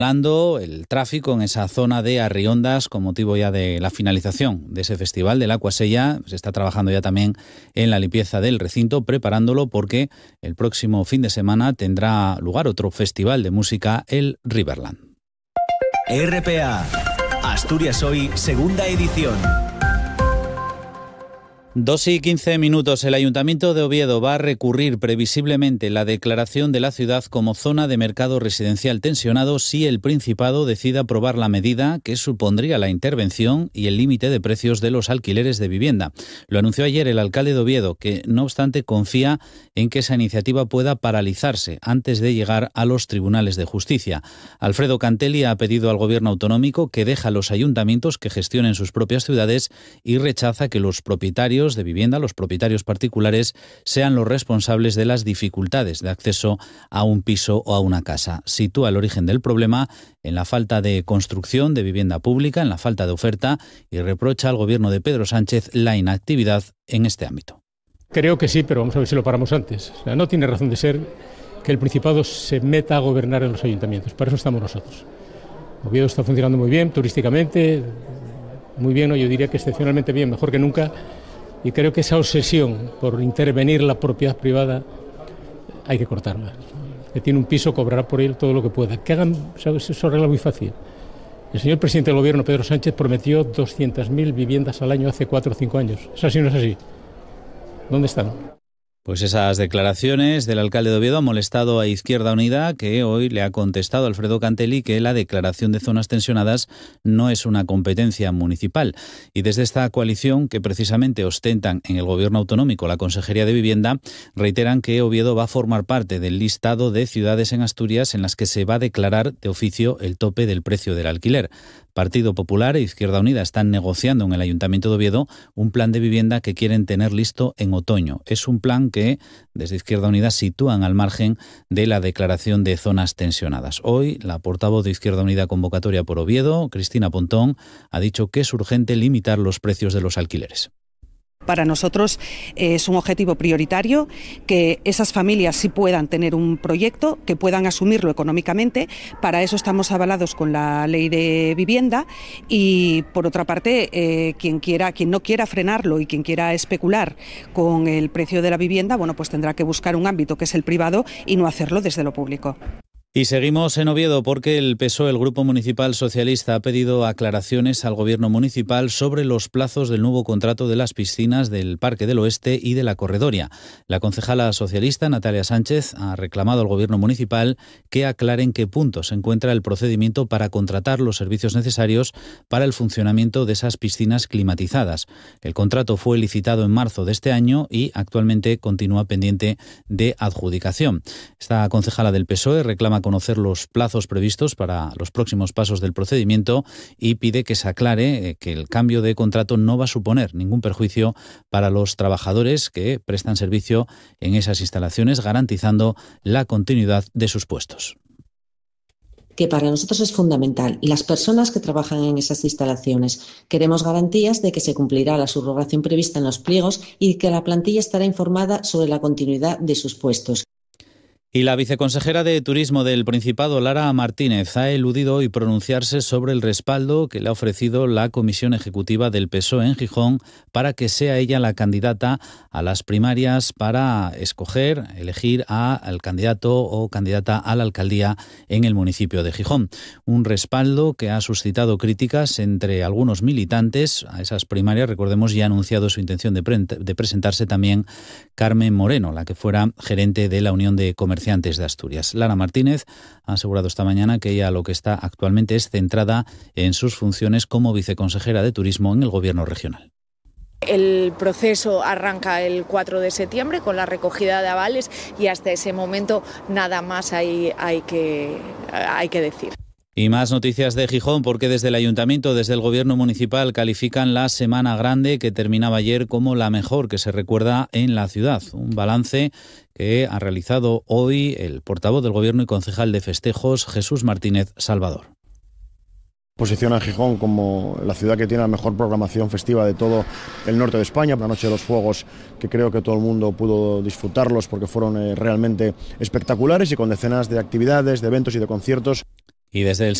El tráfico en esa zona de Arriondas con motivo ya de la finalización de ese festival del Aquasella. Se está trabajando ya también en la limpieza del recinto, preparándolo porque el próximo fin de semana tendrá lugar otro festival de música, el Riverland. RPA, Asturias Hoy, segunda edición. 2:15. El Ayuntamiento de Oviedo va a recurrir previsiblemente la declaración de la ciudad como zona de mercado residencial tensionado si el Principado decide aprobar la medida que supondría la intervención y el límite de precios de los alquileres de vivienda. Lo anunció ayer el alcalde de Oviedo, que no obstante confía en que esa iniciativa pueda paralizarse antes de llegar a los tribunales de justicia. Alfredo Cantelli ha pedido al gobierno autonómico que deje a los ayuntamientos que gestionen sus propias ciudades y rechaza que los propietarios de vivienda, los propietarios particulares, sean los responsables de las dificultades de acceso a un piso o a una casa. Sitúa el origen del problema en la falta de construcción de vivienda pública, en la falta de oferta, y reprocha al gobierno de Pedro Sánchez la inactividad en este ámbito. Creo que sí, pero vamos a ver si lo paramos antes. O sea, no tiene razón de ser que el Principado se meta a gobernar en los ayuntamientos. Para eso estamos nosotros. Oviedo está funcionando muy bien, turísticamente, muy bien, yo diría que excepcionalmente bien, mejor que nunca. Y creo que esa obsesión por intervenir la propiedad privada hay que cortarla. El que tiene un piso cobrará por él todo lo que pueda. Que hagan, ¿sabes? Eso arregla muy fácil. El señor presidente del gobierno, Pedro Sánchez, prometió 200.000 viviendas al año hace 4 o 5 años. ¿Es así o no es así? ¿Dónde están? Pues esas declaraciones del alcalde de Oviedo han molestado a Izquierda Unida, que hoy le ha contestado a Alfredo Cantelli que la declaración de zonas tensionadas no es una competencia municipal. Y desde esta coalición, que precisamente ostentan en el gobierno autonómico la Consejería de Vivienda, reiteran que Oviedo va a formar parte del listado de ciudades en Asturias en las que se va a declarar de oficio el tope del precio del alquiler. Partido Popular e Izquierda Unida están negociando en el Ayuntamiento de Oviedo un plan de vivienda que quieren tener listo en otoño. Es un plan que desde Izquierda Unida sitúan al margen de la declaración de zonas tensionadas. Hoy, la portavoz de Izquierda Unida Convocatoria por Oviedo, Cristina Pontón, ha dicho que es urgente limitar los precios de los alquileres. Para nosotros es un objetivo prioritario que esas familias sí puedan tener un proyecto, que puedan asumirlo económicamente. Para eso estamos avalados con la ley de vivienda y, por otra parte, quien no quiera frenarlo y quien quiera especular con el precio de la vivienda, bueno, pues tendrá que buscar un ámbito que es el privado y no hacerlo desde lo público. Y seguimos en Oviedo porque el PSOE, el Grupo Municipal Socialista, ha pedido aclaraciones al Gobierno municipal sobre los plazos del nuevo contrato de las piscinas del Parque del Oeste y de la Corredoria. La concejala socialista, Natalia Sánchez, ha reclamado al Gobierno municipal que aclare en qué punto se encuentra el procedimiento para contratar los servicios necesarios para el funcionamiento de esas piscinas climatizadas. El contrato fue licitado en marzo de este año y actualmente continúa pendiente de adjudicación. Esta concejala del PSOE reclama conocer los plazos previstos para los próximos pasos del procedimiento y pide que se aclare que el cambio de contrato no va a suponer ningún perjuicio para los trabajadores que prestan servicio en esas instalaciones, garantizando la continuidad de sus puestos. Que para nosotros es fundamental, y las personas que trabajan en esas instalaciones. Queremos garantías de que se cumplirá la subrogación prevista en los pliegos y que la plantilla estará informada sobre la continuidad de sus puestos. Y la viceconsejera de Turismo del Principado, Lara Martínez, ha eludido hoy pronunciarse sobre el respaldo que le ha ofrecido la Comisión Ejecutiva del PSOE en Gijón para que sea ella la candidata a las primarias para elegir al candidato o candidata a la alcaldía en el municipio de Gijón. Un respaldo que ha suscitado críticas entre algunos militantes a esas primarias. Recordemos, ya ha anunciado su intención de presentarse también Carmen Moreno, la que fuera gerente de la Unión de Comerciantes de Asturias. Lara Martínez ha asegurado esta mañana que ella lo que está actualmente es centrada en sus funciones como viceconsejera de Turismo en el Gobierno regional. El proceso arranca el 4 de septiembre con la recogida de avales y hasta ese momento nada más hay que decir. Y más noticias de Gijón, porque desde el Ayuntamiento, desde el Gobierno municipal, califican la Semana Grande que terminaba ayer como la mejor que se recuerda en la ciudad. Un balance que ha realizado hoy el portavoz del Gobierno y concejal de festejos, Jesús Martínez Salvador. Posiciona a Gijón como la ciudad que tiene la mejor programación festiva de todo el norte de España. La Noche de los Fuegos, que creo que todo el mundo pudo disfrutarlos porque fueron realmente espectaculares y con decenas de actividades, de eventos y de conciertos. Y desde el